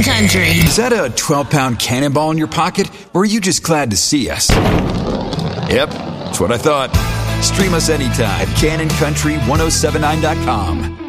Cannon Country. Is that a 12-pound cannonball in your pocket, or are you just glad to see us? Yep, that's what I thought. Stream us anytime at CannonCountry1079.com.